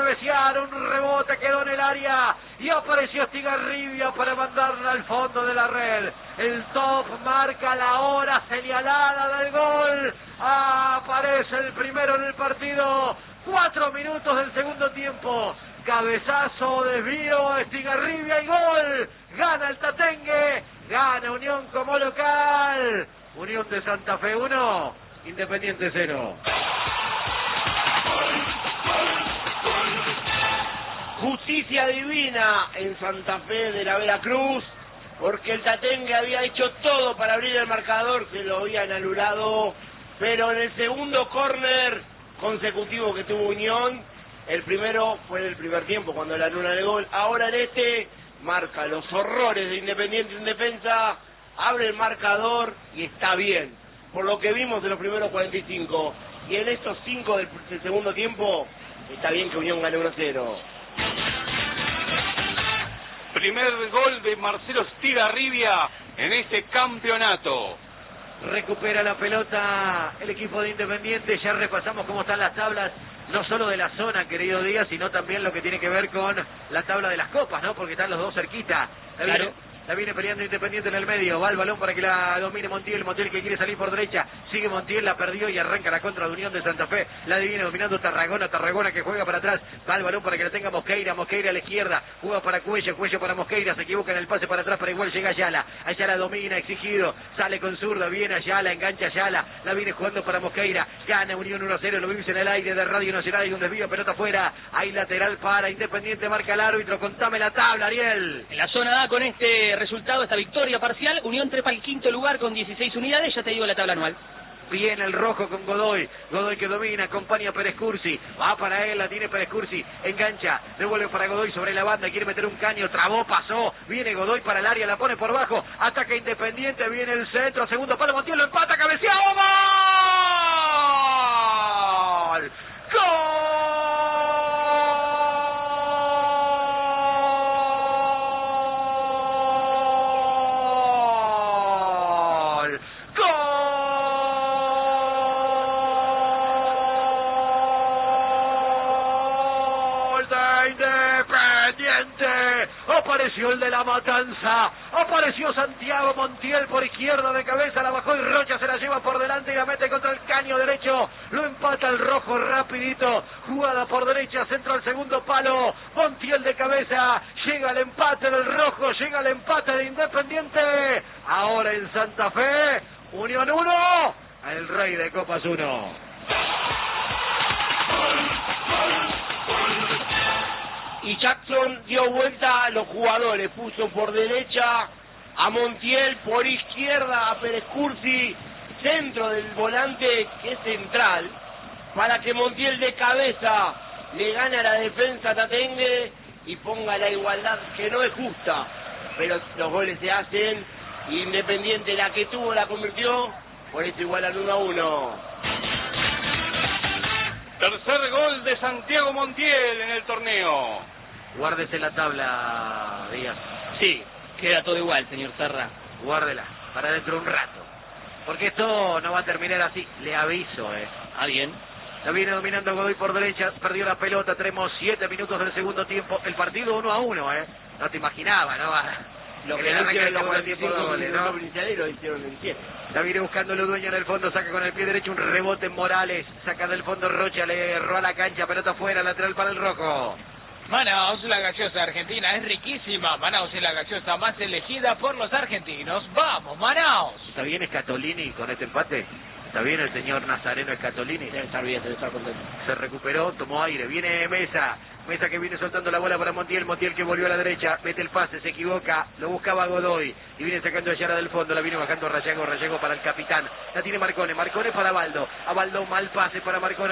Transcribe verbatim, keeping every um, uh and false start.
cabecear, un rebote quedó en el área y apareció Estigarribia para mandarla al fondo de la red. El top marca la hora señalada del gol. Aparece el primero en el partido. Cuatro minutos del segundo tiempo. Cabezazo, desvío, Estigarribia y gol. Gana el Tatengue, gana Unión como local. Unión de Santa Fe uno, Independiente cero. Justicia divina en Santa Fe de la Veracruz, porque el Tatengue había hecho todo para abrir el marcador, se lo habían anulado, pero en el segundo córner consecutivo que tuvo Unión, el primero fue en el primer tiempo cuando le anulan el gol, ahora en este marca los horrores de Independiente en defensa, abre el marcador y está bien, por lo que vimos en los primeros cuarenta y cinco, y en estos cinco del, del segundo tiempo, está bien que Unión gane uno a cero. Primer gol de Marcelo Estigarribia en este campeonato. Recupera la pelota el equipo de Independiente. Ya repasamos cómo están las tablas, no solo de la zona, querido Díaz, sino también lo que tiene que ver con la tabla de las copas, ¿no? Porque están los dos cerquita. La viene, claro. La viene peleando Independiente en el medio. Va el balón para que la domine Montiel. Montiel que quiere salir por derecha. Sigue Montiel, la perdió y arranca la contra de Unión de Santa Fe. La viene dominando Tarragona. Tarragona que juega para atrás. Va el balón para que la tenga Mosqueira. Mosqueira a la izquierda. Juega para Cuello. Cuello para Mosqueira. Se equivoca en el pase para atrás, pero igual llega Ayala. Ayala domina, exigido. Sale con zurda. Viene Ayala, engancha Ayala. La viene jugando para Mosqueira. Gana Unión uno a cero. Lo vimos en el aire de Radio Nacional. Hay un desvío, pelota afuera. Hay lateral para Independiente. Marca el árbitro. Contame la tabla, Ariel. En la zona A, con este resultado, esta victoria parcial, Unión trepa al quinto lugar con dieciséis unidades, ya te digo la tabla anual. Viene el rojo con Godoy, Godoy que domina, acompaña a Pérez Cursi, va para él, la tiene Pérez Cursi, engancha, devuelve para Godoy sobre la banda, quiere meter un caño, trabó, pasó, viene Godoy para el área, la pone por bajo, ataca Independiente, viene el centro, segundo palo, Montiel lo empata, cabeceado, ¡gol! ¡Gol! Apareció el de la Matanza, apareció Santiago Montiel por izquierda de cabeza, la bajó y Rocha se la lleva por delante y la mete contra el caño derecho, lo empata el rojo rapidito, jugada por derecha, centro al segundo palo, Montiel de cabeza, llega el empate del rojo, llega el empate de Independiente, ahora en Santa Fe, Unión uno, el Rey de Copas uno. Y Jackson dio vuelta a los jugadores, puso por derecha a Montiel, por izquierda a Pérez Cursi, centro del volante que es central, para que Montiel de cabeza le gane a la defensa Tatengue y ponga la igualdad que no es justa, pero los goles se hacen, y Independiente la que tuvo la convirtió, por eso igualan uno a uno. Tercer gol de Santiago Montiel en el torneo. Guárdese la tabla, Díaz. Sí, queda todo igual, señor Serra. Guárdela, para dentro de un rato. Porque esto no va a terminar así, le aviso, eh. Ah, bien. La viene dominando Godoy por derecha, perdió la pelota, tenemos siete minutos del segundo tiempo. El partido uno a uno, eh. No te imaginaba, ¿no? Lo que, que no hicieron los cuarenta y cinco goles, ¿no? Lo hicieron en siete. La viene buscando el dueño en el fondo, saca con el pie derecho un rebote en Morales, saca del fondo Rocha, le erró a la cancha, pelota afuera, lateral para el rojo. Manaus, la gaseosa argentina es riquísima. Manaus es la gaseosa más elegida por los argentinos. ¡Vamos, Manaus! ¿Está bien Scatolini con este empate? ¿Está bien el señor Nazareno Scatolini? Debe estar bien, debe estar contento. Se recuperó, tomó aire, viene Mesa. Mesa que viene soltando la bola para Montiel, Montiel que volvió a la derecha, mete el pase, se equivoca, lo buscaba Godoy y viene sacando a Yara del fondo, la viene bajando Rayago, Rayago para el capitán, la tiene Marcone, Marcone para Baldo, a Baldo mal pase para Marcone.